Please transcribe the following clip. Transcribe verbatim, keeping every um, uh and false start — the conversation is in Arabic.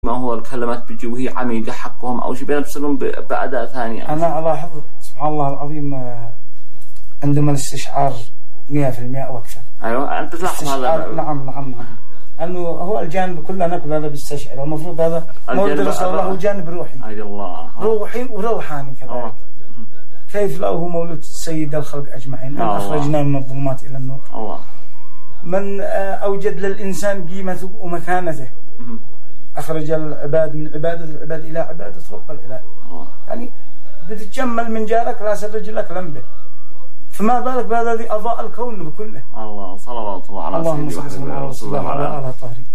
ما هو الكلمات بيجي وهي عميقة حقهم أو شيء بينفسهم بأداء ثاني. أنا ألاحظ سبحان الله العظيم عندما الاستشعار مئة في المئة أو أكثر. أيوة أنت تلاحظ هذا. نعم نعم نعم. أنه هو الجانب كله نقل هذا بيستشعر، والمفروض هذا مولد رسول الله هو جانب روحي. أي الله. روحي وروحاني كذلك. كيف لا هو مولد سيد الخلق أجمعين. من أخرجنا من الظلمات إلى النور. الله. من أوجد للإنسان قيمته ومكانته. أخرج العباد من عبادة العباد إلى عبادة رب العباد. يعني بتتجمل من جارك لا سر رجلك لنبه، فما بالك بهذا الذي أضاء الكون بكله. الله صلوات الله على سيدنا محمد. اللهم صل على رسول الله وعلى آله الطاهرين.